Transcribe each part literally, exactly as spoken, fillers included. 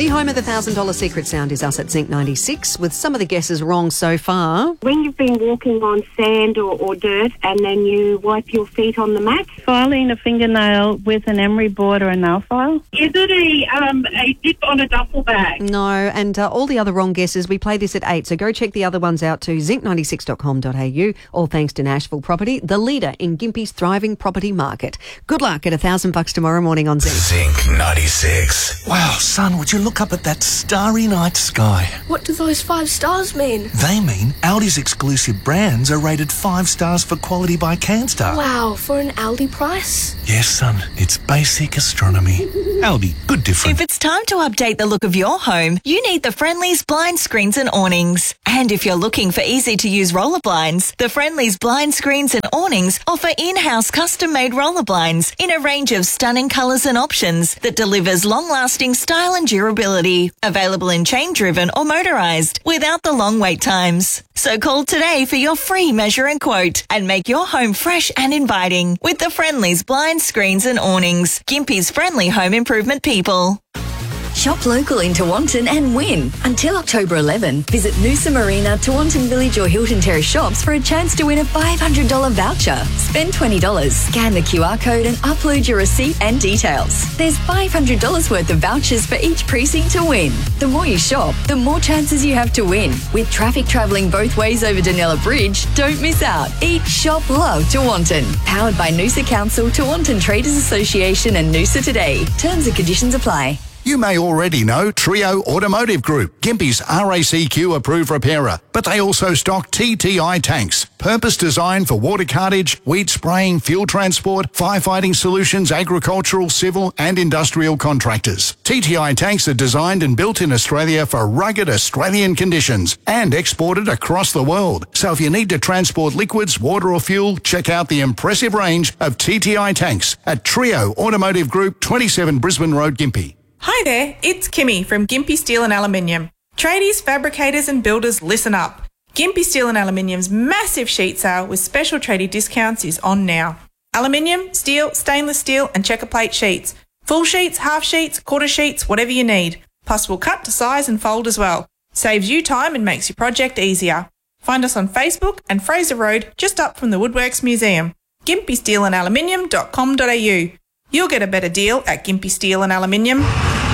The home of the one thousand dollars secret sound is us at Zinc ninety-six, with some of the guesses wrong so far. When you've been walking on sand or, or dirt and then you wipe your feet on the mat. Filing a fingernail with an emery board or a nail file. Is it a, um, a dip on a duffel bag? No, and uh, all the other wrong guesses, we play this at eight, so go check the other ones out to zinc ninety-six dot com dot a u, all thanks to Nashville Property, the leader in Gympie's thriving property market. Good luck at a thousand bucks tomorrow morning on Zinc. Zinc ninety-six. Wow, son, would you look up at that starry night sky? What do those five stars mean? They mean Aldi's exclusive brands are rated five stars for quality by Canstar. Wow, for an Aldi price? Yes, son, it's basic astronomy. Aldi, good difference. If it's time to update the look of your home, you need the Friendly's Blind Screens and Awnings. And if you're looking for easy-to-use roller blinds, the Friendly's Blind Screens and Awnings offer in-house custom-made roller blinds in a range of stunning colours and options that delivers long-lasting style and durability. Available in chain-driven or motorised, without the long wait times. So call today for your free measure and quote and make your home fresh and inviting with the Friendly's Blind Screens and Awnings. Gympie's friendly home improvement people. Shop local in Tewantin and win. Until October eleventh, visit Noosa Marina, Tewantin Village or Hilton Terrace shops for a chance to win a five hundred dollars voucher. Spend twenty dollars, scan the Q R code and upload your receipt and details. There's five hundred dollars worth of vouchers for each precinct to win. The more you shop, the more chances you have to win. With traffic travelling both ways over Danella Bridge, don't miss out. Eat, shop, love Tewantin. Powered by Noosa Council, Tewantin Traders Association and Noosa Today. Terms and conditions apply. You may already know Trio Automotive Group, Gympie's R A C Q approved repairer, but they also stock T T I tanks, purpose designed for water cartage, weed spraying, fuel transport, firefighting solutions, agricultural, civil and industrial contractors. T T I tanks are designed and built in Australia for rugged Australian conditions and exported across the world. So if you need to transport liquids, water or fuel, check out the impressive range of T T I tanks at Trio Automotive Group, twenty-seven Brisbane Road, Gympie. Hi there, it's Kimmy from Gympie Steel and Aluminium. Tradies, fabricators and builders, listen up. Gympie Steel and Aluminium's massive sheet sale with special tradie discounts is on now. Aluminium, steel, stainless steel and checker plate sheets. Full sheets, half sheets, quarter sheets, whatever you need. Possible cut to size and fold as well. Saves you time and makes your project easier. Find us on Facebook and Fraser Road, just up from the Woodworks Museum. gympie steel and aluminium dot com dot a u. You'll get a better deal at Gympie Steel and Aluminium.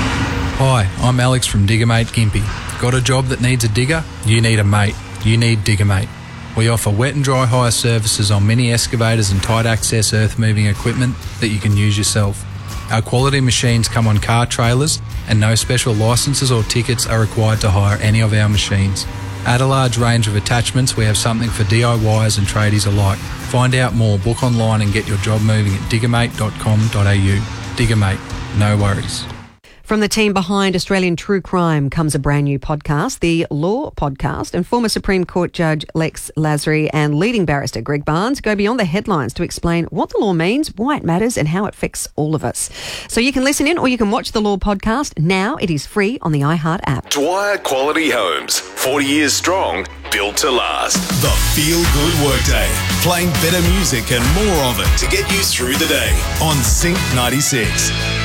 Hi, I'm Alex from Diggermate Gympie. Got a job that needs a digger? You need a mate. You need Diggermate. We offer wet and dry hire services on mini excavators and tight access earth moving equipment that you can use yourself. Our quality machines come on car trailers and no special licences or tickets are required to hire any of our machines. At a large range of attachments, we have something for D I Yers and tradies alike. Find out more, book online and get your job moving at diggermate dot com dot a u. Diggermate, no worries. From the team behind Australian True Crime comes a brand new podcast, the Law Podcast, and former Supreme Court Judge Lex Lasry and leading barrister Greg Barnes go beyond the headlines to explain what the law means, why it matters and how it affects all of us. So you can listen in or you can watch the Law Podcast. Now it is free on the iHeart app. Dwyer Quality Homes, forty years strong, built to last. The Feel Good Workday, playing better music and more of it to get you through the day on Zinc ninety-six.